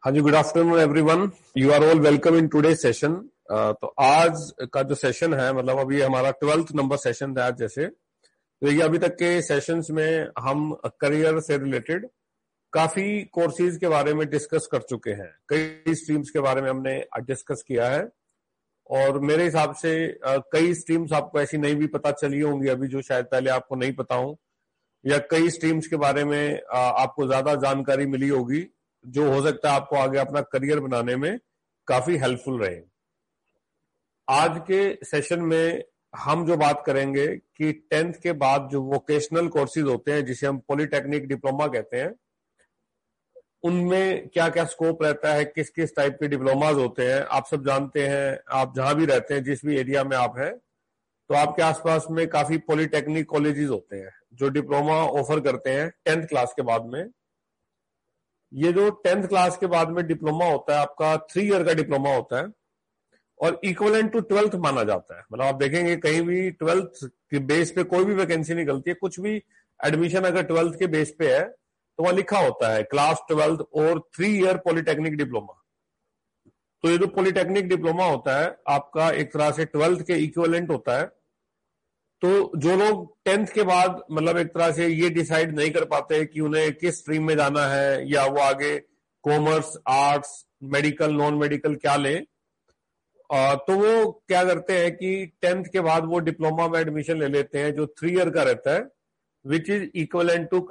हाँ जी, good afternoon everyone. You are all welcome in today session. तो आज का जो सेशन है, मतलब अभी हमारा 12th नंबर सेशन था आज। जैसे तो ये अभी तक के सेशंस में हम करियर से रिलेटेड काफी कोर्सेज के बारे में डिस्कस कर चुके हैं। कई स्ट्रीम्स के बारे में हमने डिस्कस किया है और मेरे हिसाब से कई स्ट्रीम्स आपको ऐसी नहीं भी पता चली होंगी अभी, जो शायद पहले आपको नहीं पता हो, या कई स्ट्रीम्स के बारे में आपको ज्यादा जानकारी मिली होगी, जो हो सकता है आपको आगे अपना करियर बनाने में काफी हेल्पफुल रहे। आज के सेशन में हम जो बात करेंगे कि 10th के बाद जो वोकेशनल कोर्सेज होते हैं, जिसे हम पॉलिटेक्निक डिप्लोमा कहते हैं, उनमें क्या क्या स्कोप रहता है, किस किस टाइप के डिप्लोमाज होते हैं। आप सब जानते हैं, आप जहां भी रहते हैं, जिस भी एरिया में आप हैं, तो आपके आसपास में काफी पॉलिटेक्निक कॉलेजेस होते हैं जो डिप्लोमा ऑफर करते हैं 10th क्लास के बाद में। ये जो 10th क्लास के बाद में डिप्लोमा होता है, आपका 3 ईयर का डिप्लोमा होता है और इक्वलेंट टू 12th माना जाता है। मतलब आप देखेंगे कहीं भी 12th के बेस पे कोई भी वैकेंसी निकलती है, कुछ भी एडमिशन अगर 12th के बेस पे है तो वहां लिखा होता है क्लास 12th और 3 ईयर पॉलिटेक्निक डिप्लोमा। तो ये जो पॉलिटेक्निक डिप्लोमा होता है आपका एक तरह से 12th के इक्विवेलेंट होता है। तो जो लोग 10th के बाद मतलब एक तरह से ये डिसाइड नहीं कर पाते कि उन्हें किस स्ट्रीम में जाना है, या वो आगे commerce, arts, medical, non medical क्या लें, तो वो क्या करते हैं कि 10th के बाद वो डिप्लोमा में एडमिशन ले लेते हैं जो 3 ईयर का रहता है, विच इज इक्वलेंट टू